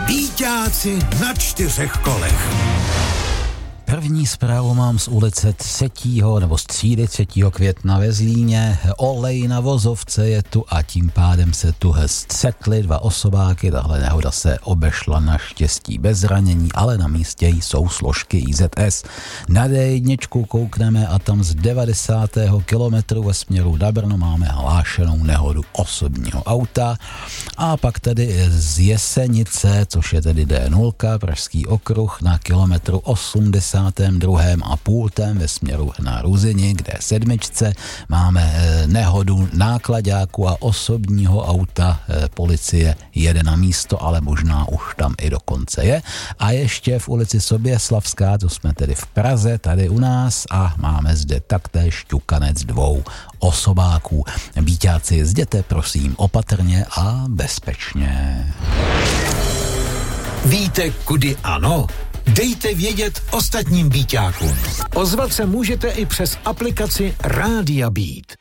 Býťáci na 4 kolech. První zprávu mám z ulice 3. nebo z třídy 3. května ve Zlíně. Olej na vozovce je tu a tím pádem se tu střetli 2 osobáky. Tahle nehoda se obešla naštěstí bez zranění, ale na místě jsou složky IZS. Na D1 koukneme a tam z 90. kilometru ve směru na Brno máme hlášenou nehodu osobního auta. A pak tedy z Jesenice, což je tedy D0, Pražský okruh, na kilometru 82. a půltem ve směru na Ruzini, kde 7. máme nehodu náklaďáku a osobního auta. Policie jede na místo, ale možná už tam i dokonce je. A ještě v ulici Soběslavská, to jsme tedy v Praze, tady u nás, a máme zde taktéž ťukanec 2 osobáků. Býťáci, jezděte prosím opatrně a bezpečně. Víte, kudy ano? Dejte vědět ostatním býťákům. Ozvat se můžete i přes aplikaci Rádia Beat.